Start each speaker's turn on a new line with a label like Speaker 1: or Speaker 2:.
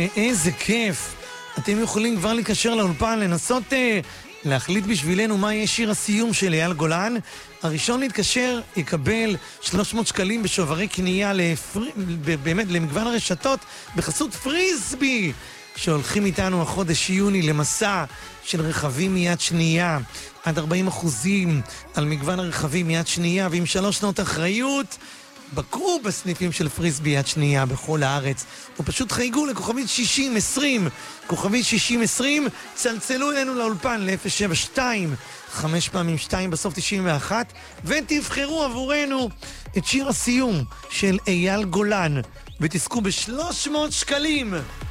Speaker 1: איזה כיף. אתם יכולים כבר לקשר לאולפן, לנסות להחליט בשבילנו מה יהיה שיר הסיום של אייל גולן. הראשון להתקשר יקבל 300 שקלים בשוברי קנייה באמת למגוון הרשתות בחסות פריסבי, שהולכים איתנו החודש יוני למסע של רכבים מיד שנייה, עד 40% על מגוון הרכבים מיד שנייה, ועם 3 שנות אחריות. בקרו בסניפים של פריסבי יד שנייה בכל הארץ, או פשוט חייגו לכוכבית 6020, כוכבית 6020, צלצלו אלינו לאולפן ל-072 5 פעמים 2 בסוף 91, ותבחרו עבורנו את שיר הסיום של אייל גולן, ותזכו ב300 שקלים